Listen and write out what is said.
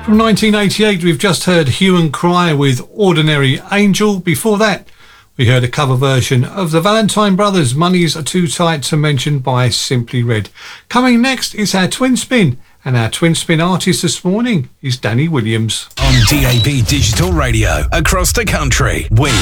From 1988, we've just heard Hue and Cry with Ordinary Angel. Before that, we heard a cover version of the Valentine Brothers' Money's Too Tight to Mention by Simply Red. Coming next is our Twin Spin, and our Twin Spin artist this morning is Danny Williams. On DAB Digital Radio across the country, we